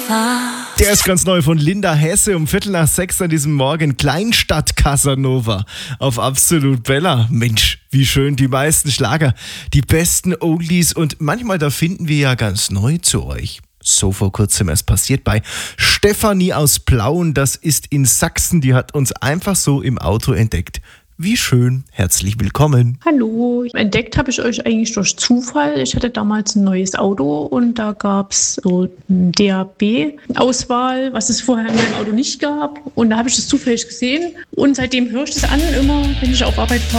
Der ist ganz neu von Linda Hesse um 5:45 an diesem Morgen. Kleinstadt Casanova auf Absolut Bella. Mensch, wie schön, die meisten Schlager, die besten Oldies und manchmal da finden wir ja ganz neu zu euch. So vor kurzem erst passiert bei Stefanie aus Plauen, das ist in Sachsen, die hat uns einfach so im Auto entdeckt. Wie schön, herzlich willkommen. Hallo, entdeckt habe ich euch eigentlich durch Zufall. Ich hatte damals ein neues Auto und da gab es so eine DAB-Auswahl, was es vorher in meinem Auto nicht gab. Und da habe ich das zufällig gesehen und seitdem höre ich das an, immer wenn ich auf Arbeit fahre.